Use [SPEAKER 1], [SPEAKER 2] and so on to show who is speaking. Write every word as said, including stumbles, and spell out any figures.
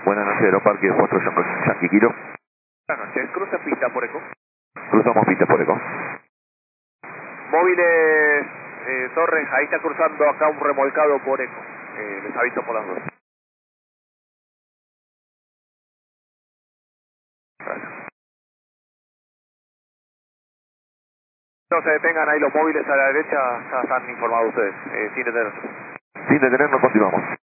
[SPEAKER 1] Buenas noches, Aeroparque cuatro Yankee Kilo.
[SPEAKER 2] Buenas noches, cruza pista por eco.
[SPEAKER 1] Cruzamos pista por eco.
[SPEAKER 2] Móviles, eh, Torres, ahí está cruzando acá un remolcado por eco. Eh, les aviso por las dos. Gracias. No se detengan ahí los móviles a la derecha, ya están informados ustedes, eh, sin detenerse.
[SPEAKER 1] Sin detenernos, continuamos.